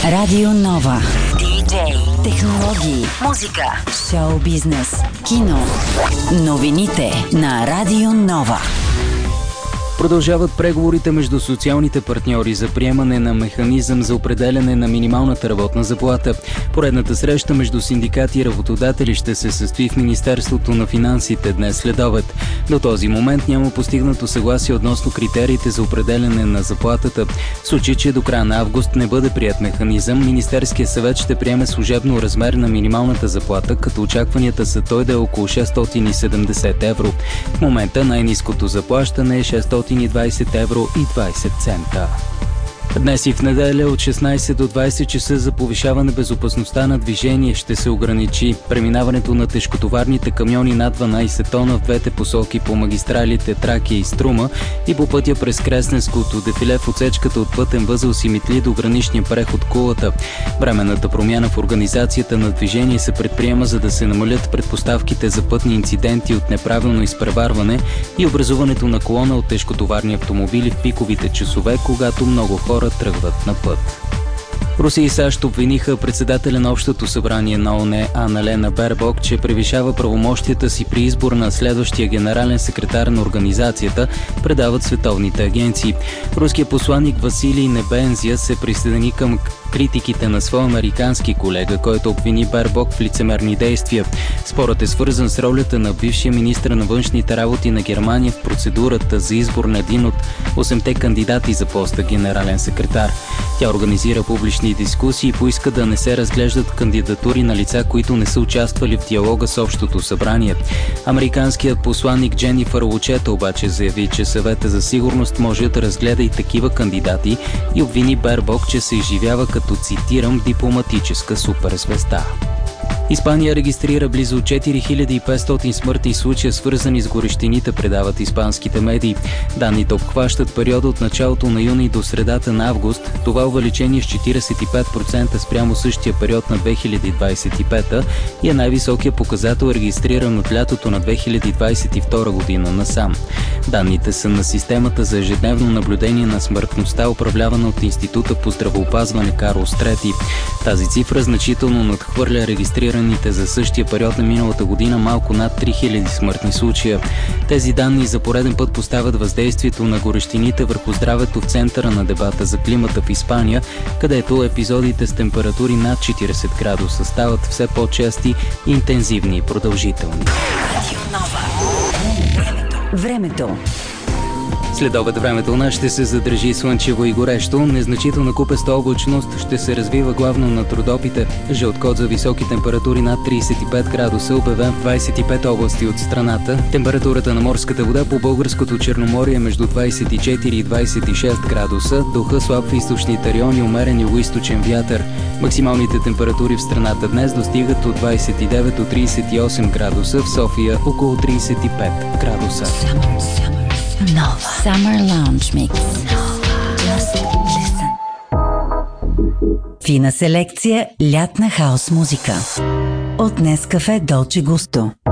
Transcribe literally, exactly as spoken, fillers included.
Радио Нова. Диджей, технологии, музика, шоу бизнес, кино. Новините на Радио Нова. Продължават преговорите между социалните партньори за приемане на механизъм за определяне на минималната работна заплата. Поредната среща между синдикати и работодатели ще се състои в Министерството на финансите днес следобед. До този момент няма постигнато съгласие относно критериите за определяне на заплатата. В случай, че до края на август не бъде прият механизъм, Министерският съвет ще приеме служебно размер на минималната заплата, като очакванията са той да е около шестстотин и седемдесет евро. В момента най-ниското заплащане е шестстотин и двадесет евро и двадесет цента. Днес и в неделя от шестнадесет до двадесет часа за повишаване безопасността на движение ще се ограничи преминаването на тежкотоварните камиони над дванадесет тона в двете посоки по магистралите Тракия и Струма и по пътя през Кресненското дефиле в отсечката от пътен възел Симитли до граничния преход Кулата. Временната промяна в организацията на движение се предприема, за да се намалят предпоставките за пътни инциденти от неправилно изпреварване и образуването на колона от тежкотоварни автомобили в пиковите часове, когато много хора тръгват на път. Русия и САЩ обвиниха председателя на Общото събрание на ООН Анна-Лена Бербок, че превишава правомощията си при избор на следващия генерален секретар на организацията, предават световните агенции. Руският посланник Василий Небензия се присъедини към критиките на своя американски колега, който обвини Бербок в лицемерни действия. Спорът е свързан с ролята на бившия министър на външните работи на Германия в процедурата за избор на един от осемте кандидати за поста генерален секретар. Тя организира публични дискусии и поиска да не се разглеждат кандидатури на лица, които не са участвали в диалога с Общото събрание. Американският посланник Дженифър Лучета обаче заяви, че съвета за сигурност може да разгледа и такива кандидати и обвини Бербок, че се изживява като, цитирам, дипломатическа суперзвезда. Испания регистрира близо четири хиляди и петстотин смъртни случая, свързани с горещините, предават испанските медии. Данните обхващат периода от началото на юни до средата на август. Това увеличение с четиридесет и пет процента спрямо същия период на две хиляди двадесет и пета и е най-високият показател, регистриран от лятото на две хиляди двадесет и втора година насам. Данните са на системата за ежедневно наблюдение на смъртността, управлявана от Института по здравеопазване Карлос трети. Тази цифра значително надхвърля регистрираните за същия период на миналата година малко над три хиляди смъртни случая. Тези данни за пореден път поставят въздействието на горещините върху здравето в центъра на дебата за климата в Испания, където епизодите с температури над четиридесет градуса стават все по-чести, интензивни и продължителни. Времето. След обед времето у нас ще се задържи слънчево и горещо. Незначителна купеста облачност ще се развива главно над Родопите. Жълт код за високи температури над тридесет и пет градуса, обявен в двадесет и пет области от страната. Температурата на морската вода по българското Черноморие е между двадесет и четири и двадесет и шест градуса. Духа слаб в източните райони, умерен югоизточен вятър. Максималните температури в страната днес достигат от двадесет и девет до тридесет и осем градуса, в София около тридесет и пет градуса. Nova Summer Lounge Mix. Just listen. Фина селекция лятна хаос музика. От Нескафе Долче Густо.